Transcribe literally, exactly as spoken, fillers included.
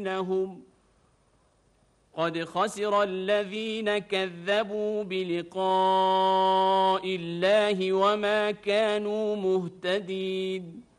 إنهم قد خسر الذين كذبوا بلقاء الله وما كانوا مهتدين